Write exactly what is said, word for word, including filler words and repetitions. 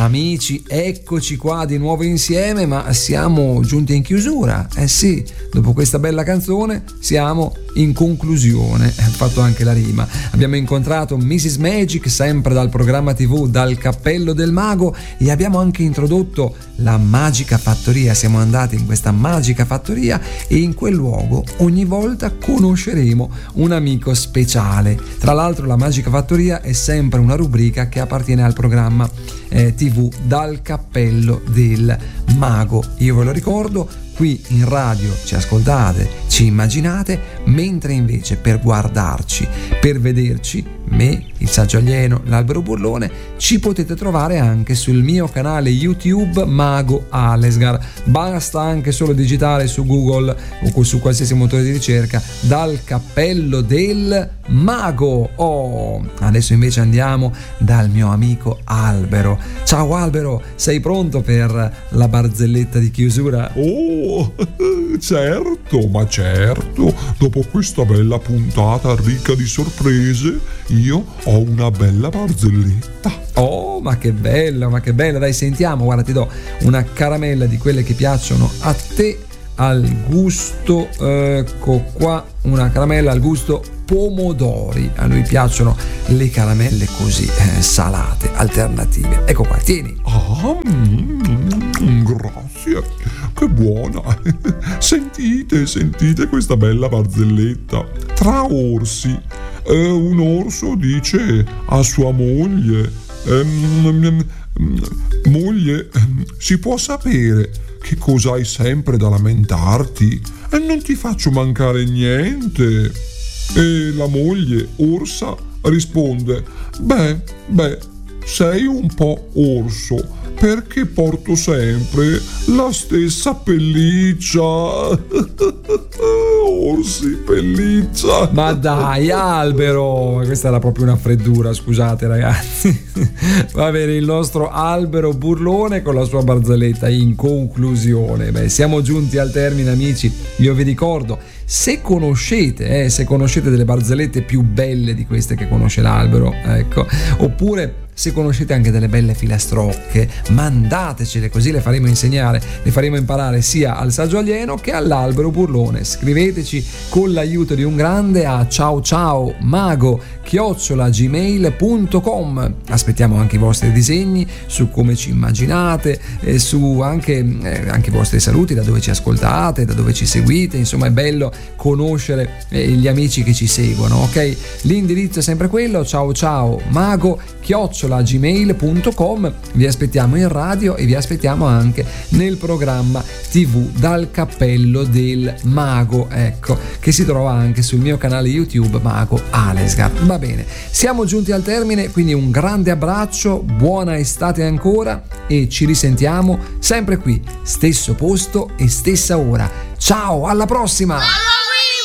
Amici, eccoci qua di nuovo insieme, ma siamo giunti in chiusura. Eh sì, dopo questa bella canzone siamo in conclusione. Ho fatto anche la rima. Abbiamo incontrato missus Magic, sempre dal programma tivù Dal Cappello del Mago, e abbiamo anche introdotto la Magica Fattoria. Siamo andati in questa Magica Fattoria e in quel luogo ogni volta conosceremo un amico speciale. Tra l'altro la Magica Fattoria è sempre una rubrica che appartiene al programma eh, tivù Dal Cappello del Mago. Io ve lo ricordo, qui in radio ci ascoltate, ci immaginate, mentre invece per guardarci, per vederci, me, il saggio alieno, l'albero burlone, ci potete trovare anche sul mio canale YouTube Mago Alesgar. Basta anche solo digitare su Google o su qualsiasi motore di ricerca Dal Cappello del Mago. Oh, adesso invece andiamo dal mio amico Albero. Ciao Albero, sei pronto per la barzelletta di chiusura? Oh, certo, ma certo. Dopo questa bella puntata ricca di sorprese, io ho una bella barzelletta. Oh, ma che bella, ma che bella. Dai, sentiamo. Guarda, ti do una caramella di quelle che piacciono a te, al gusto, ecco qua, una caramella al gusto pomodori. A lui piacciono le caramelle così eh, salate, alternative. Ecco qua, tieni. Ah, mm, grazie, che buona. Sentite, sentite questa bella barzelletta. Tra orsi, eh, un orso dice a sua moglie: ehm, moglie, si può sapere che cosa hai sempre da lamentarti? E non ti faccio mancare niente. E la moglie orsa risponde: beh, beh, sei un po' orso, perché porto sempre la stessa pelliccia. Orsi, pelliccia. Ma dai, Albero, questa era proprio una freddura, scusate ragazzi. Va bene, il nostro Albero burlone con la sua barzelletta in conclusione. Beh, siamo giunti al termine, amici. Io vi ricordo, se conoscete, eh, se conoscete delle barzellette più belle di queste che conosce l'Albero, ecco, oppure se conoscete anche delle belle filastrocche, mandatecele, così le faremo insegnare, le faremo imparare sia al saggio alieno che all'Albero burlone. Scriveteci con l'aiuto di un grande a ciao ciao mago chiocciola gmail punto com. Aspettiamo anche i vostri disegni su come ci immaginate, e su anche, eh, anche i vostri saluti, da dove ci ascoltate, da dove ci seguite. Insomma, è bello conoscere eh, gli amici che ci seguono, ok? L'indirizzo è sempre quello, ciao ciao mago chiocciola gmail punto com. Vi aspettiamo in radio e vi aspettiamo anche nel programma tivù Dal Cappello del Mago, ecco, che si trova anche sul mio canale YouTube Mago Alesgar. Va bene, siamo giunti al termine, quindi un grande abbraccio, buona estate ancora e ci risentiamo sempre qui, stesso posto e stessa ora. Ciao, alla prossima!